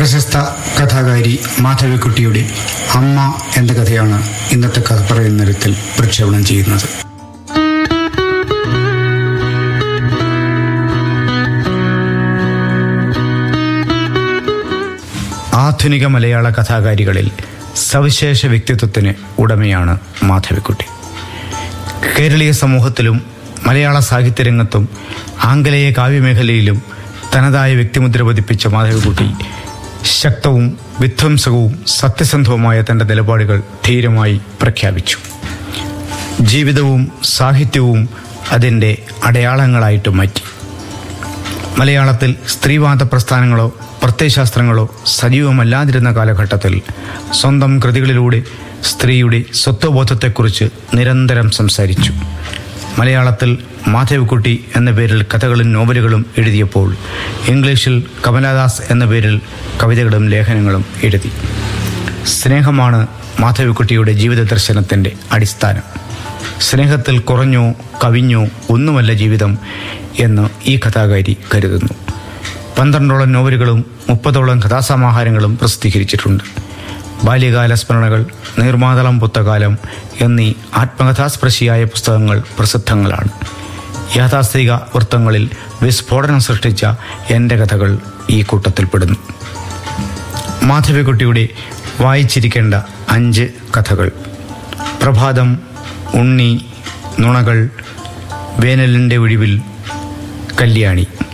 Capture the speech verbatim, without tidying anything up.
പ്രശസ്ത കഥാകാരി മാധവിക്കുട്ടിയുടെ അമ്മ എന്ന കഥയാണ് ഇന്നത്തെ കഥ പറയുന്നിടത്തിൽ പ്രക്ഷേപണം ചെയ്യുന്നത്. ആധുനിക മലയാള കഥാകാരികളിൽ സവിശേഷ വ്യക്തിത്വത്തിന് ഉടമയാണ് മാധവിക്കുട്ടി. കേരളീയ സമൂഹത്തിലും മലയാള സാഹിത്യരംഗത്തും ആംഗലേയ കാവ്യമേഖലയിലും തനതായ വ്യക്തിമുദ്ര പതിപ്പിച്ച മാധവിക്കുട്ടി ശക്തവും വിധ്വംസകവും സത്യസന്ധവുമായ തൻ്റെ നിലപാടുകൾ ധീരമായി പ്രഖ്യാപിച്ചു. ജീവിതവും സാഹിത്യവും അതിൻ്റെ അടയാളങ്ങളായിട്ട് മാറ്റി. മലയാളത്തിൽ സ്ത്രീവാദ പ്രസ്ഥാനങ്ങളോ പ്രത്യയശാസ്ത്രങ്ങളോ സജീവമല്ലാതിരുന്ന കാലഘട്ടത്തിൽ സ്വന്തം കൃതികളിലൂടെ സ്ത്രീയുടെ സ്വത്വബോധത്തെക്കുറിച്ച് നിരന്തരം സംസാരിച്ചു. മലയാളത്തിൽ മാധവിക്കുട്ടി എന്ന പേരിൽ കഥകളും നോവലുകളും എഴുതിയപ്പോൾ ഇംഗ്ലീഷിൽ കമലാദാസ് എന്ന പേരിൽ കവിതകളും ലേഖനങ്ങളും എഴുതി. സ്നേഹമാണ് മാധവിക്കുട്ടിയുടെ ജീവിത ദർശനത്തിൻ്റെ അടിസ്ഥാനം. സ്നേഹത്തിൽ കുറഞ്ഞോ കവിഞ്ഞോ ഒന്നുമല്ല ജീവിതം എന്ന് ഈ കഥാകാരി കരുതുന്നു. പന്ത്രണ്ടോളം നോവലുകളും മുപ്പതോളം കഥാസമാഹാരങ്ങളും പ്രസിദ്ധീകരിച്ചിട്ടുണ്ട്. ബാല്യകാല സ്മരണകൾ, നീർമാതളം പുത്തകാലം എന്നീ ആത്മകഥാസ്പർശിയായ പുസ്തകങ്ങൾ പ്രസിദ്ധങ്ങളാണ്. യാഥാസ്ഥിതിക വൃത്തങ്ങളിൽ വിസ്ഫോടനം സൃഷ്ടിച്ച എൻ്റെ കഥകൾ ഈ കൂട്ടത്തിൽപ്പെടുന്നു. മാധവിക്കുട്ടിയുടെ വായിച്ചിരിക്കേണ്ട അഞ്ച് കഥകൾ: പ്രഭാതം, ഉണ്ണി, നുണകൾ, വേനലിൻ്റെ ഒഴിവിൽ, കല്യാണി.